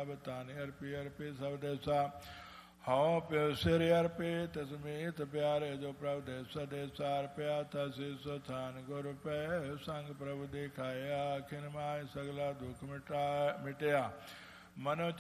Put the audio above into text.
ਸਭ ਤਾਨੇ ਅਰਪੀ ਅਰਪੀ ਸਭ ਦੇਸਾ ਹਉ ਪਿਉ ਸਿਰ ਅਰਪੇ ਤਸਮੀਤ ਪਿਆਰੇ ਜੋ ਪ੍ਰਭ ਦੇਸਾ ਦੇਸਾ ਅਰਪਿਆ ਤਸਿ ਸਥਾਨ ਗੁਰ ਪੈ ਸੰਗ ਪ੍ਰਭ ਦਿਖਾਇਆ ਖਿਨ ਮਾਇ ਸਗਲਾ ਦੁਖ ਮਿਟਿਆ ਮਨੋ